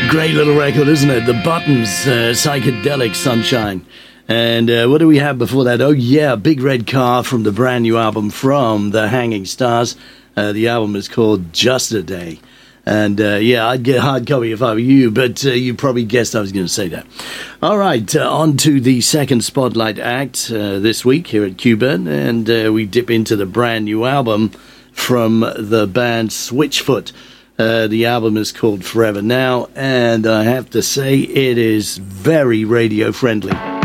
Great little record, isn't it? The Buttons, Psychedelic Sunshine. And what do we have before that? Oh, yeah, Big Red Car from the brand new album from the Hanging Stars. The album is called Just a Day. And, yeah, I'd get a hard copy if I were you, but you probably guessed I was going to say that. All right, on to the second Spotlight act this week here at Cuban, and we dip into the brand new album from the band Switchfoot. The album is called Forever Now, and I have to say it is very radio friendly.